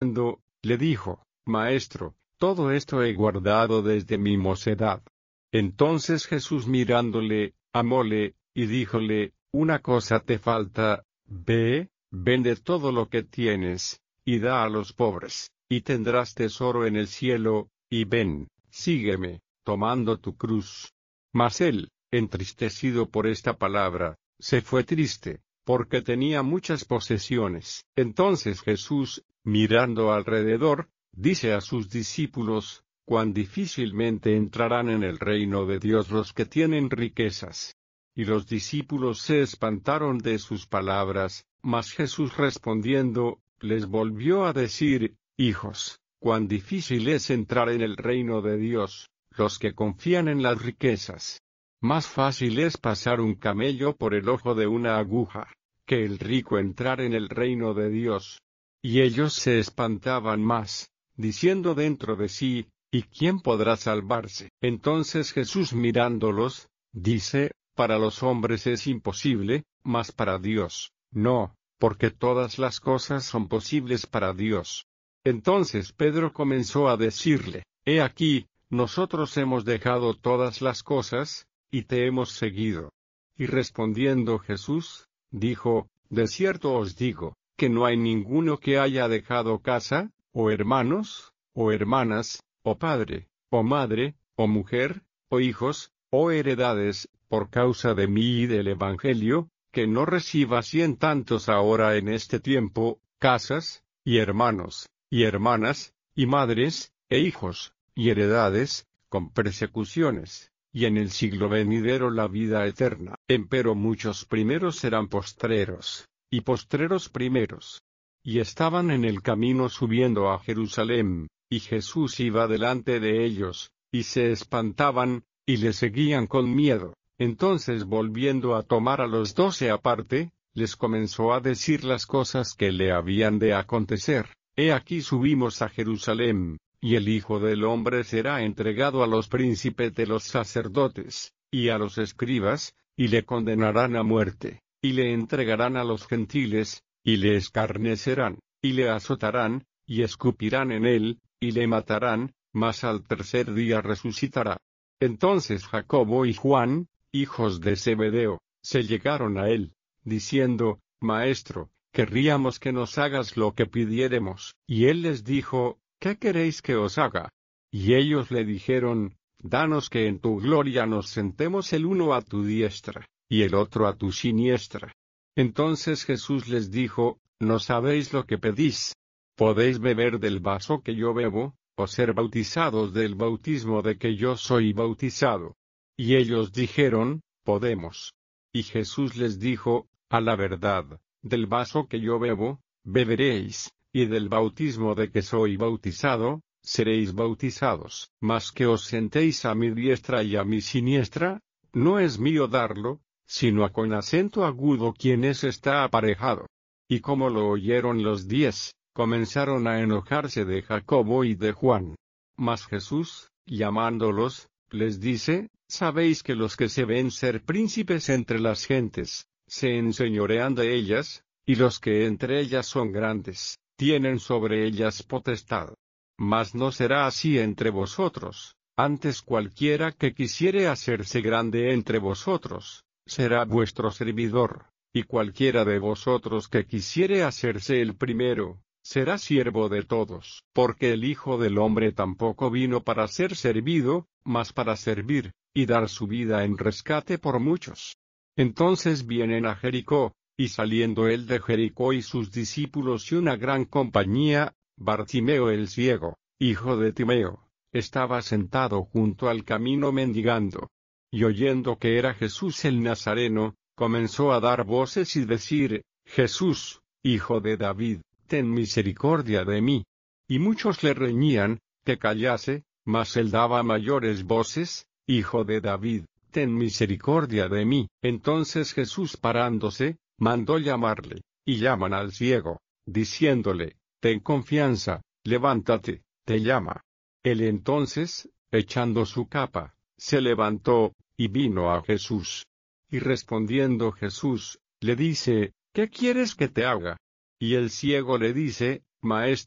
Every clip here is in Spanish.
Le dijo: Maestro, todo esto he guardado desde mi mocedad. Entonces Jesús mirándole, amóle, y díjole: Una cosa te falta, ve, vende todo lo que tienes, y da a los pobres, y tendrás tesoro en el cielo, y ven, sígueme, tomando tu cruz. Mas él, entristecido por esta palabra, se fue triste, porque tenía muchas posesiones. Entonces Jesús, mirando alrededor, dice a sus discípulos: Cuán difícilmente entrarán en el reino de Dios los que tienen riquezas. Y los discípulos se espantaron de sus palabras, mas Jesús respondiendo, les volvió a decir: Hijos, cuán difícil es entrar en el reino de Dios, los que confían en las riquezas. Más fácil es pasar un camello por el ojo de una aguja, que el rico entrar en el reino de Dios. Y ellos se espantaban más, diciendo dentro de sí: ¿Y quién podrá salvarse? Entonces Jesús mirándolos, dice: Para los hombres es imposible, mas para Dios, no, porque todas las cosas son posibles para Dios. Entonces Pedro comenzó a decirle: He aquí, nosotros hemos dejado todas las cosas, y te hemos seguido. Y respondiendo Jesús, dijo: De cierto os digo, que no hay ninguno que haya dejado casa, o hermanos, o hermanas, o padre, o madre, o mujer, o hijos, o heredades, por causa de mí y del Evangelio, que no reciba 100 tantos ahora en este tiempo, casas, y hermanos, y hermanas, y madres, e hijos, y heredades, con persecuciones, y en el siglo venidero la vida eterna. Empero muchos primeros serán postreros, y postreros primeros. Y estaban en el camino subiendo a Jerusalén, y Jesús iba delante de ellos, y se espantaban, y le seguían con miedo. Entonces volviendo a tomar a los 12 aparte, les comenzó a decir las cosas que le habían de acontecer. He aquí subimos a Jerusalén, y el Hijo del Hombre será entregado a los príncipes de los sacerdotes, y a los escribas, y le condenarán a muerte, y le entregarán a los gentiles, y le escarnecerán, y le azotarán, y escupirán en él, y le matarán, mas al tercer día resucitará. Entonces Jacobo y Juan, hijos de Zebedeo, se llegaron a él, diciendo: Maestro, querríamos que nos hagas lo que pidiéremos. Y él les dijo: ¿Qué queréis que os haga? Y ellos le dijeron: Danos que en tu gloria nos sentemos el uno a tu diestra, y el otro a tu siniestra. Entonces Jesús les dijo: ¿No sabéis lo que pedís? ¿Podéis beber del vaso que yo bebo, o ser bautizados del bautismo de que yo soy bautizado? Y ellos dijeron: Podemos. Y Jesús les dijo: A la verdad, del vaso que yo bebo, beberéis, y del bautismo de que soy bautizado, seréis bautizados. Mas que os sentéis a mi diestra y a mi siniestra, no es mío darlo, sino a con acento agudo quienes está aparejado. Y como lo oyeron los 10, comenzaron a enojarse de Jacobo y de Juan. Mas Jesús, llamándolos, les dice: Sabéis que los que se ven ser príncipes entre las gentes, se enseñorean de ellas, y los que entre ellas son grandes, tienen sobre ellas potestad. Mas no será así entre vosotros, antes cualquiera que quisiere hacerse grande entre vosotros, será vuestro servidor, y cualquiera de vosotros que quisiere hacerse el primero, será siervo de todos. Porque el Hijo del Hombre tampoco vino para ser servido, mas para servir, y dar su vida en rescate por muchos. Entonces vienen a Jericó, y saliendo él de Jericó y sus discípulos y una gran compañía, Bartimeo el ciego, hijo de Timeo, estaba sentado junto al camino mendigando. Y oyendo que era Jesús el Nazareno, comenzó a dar voces y decir: Jesús, hijo de David, ten misericordia de mí. Y muchos le reñían, que callase, mas él daba mayores voces: Hijo de David, ten misericordia de mí. Entonces Jesús parándose, mandó llamarle, y llaman al ciego, diciéndole: Ten confianza, levántate, te llama. Él entonces, echando su capa, se levantó, y vino a Jesús. Y respondiendo Jesús, le dice: ¿Qué quieres que te haga? Y el ciego le dice: Maestro,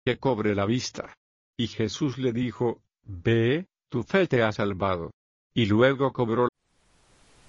que cobre la vista. Y Jesús le dijo, ve, tu fe te ha salvado. Y luego cobró